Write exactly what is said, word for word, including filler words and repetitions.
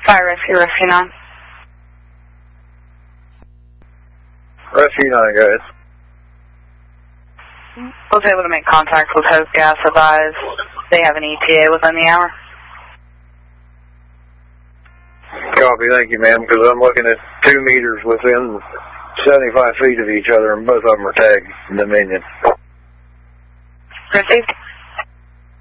Fire Rescue, Rescue nine. Rescue nine, guys. Was able to make contact with Host Gas, advise they have an E T A within the hour. Copy, thank you, ma'am, because I'm looking at two meters within seventy-five feet of each other, and both of them are tagged Dominion. Received.